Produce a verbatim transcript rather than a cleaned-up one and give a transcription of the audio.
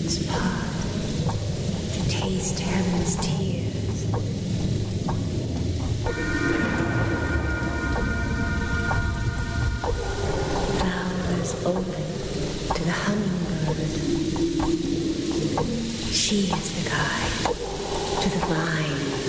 Jesus' path, to taste heaven's tears. Flowers open to the hummingbird. She is the guide to the vine.